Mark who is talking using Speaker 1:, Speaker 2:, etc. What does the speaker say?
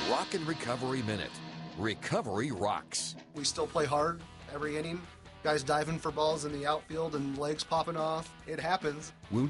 Speaker 1: Rock and Recovery Minute. Recovery rocks.
Speaker 2: We still play hard every inning. Guys diving for balls in the outfield and legs popping off. It happens.
Speaker 1: Wounded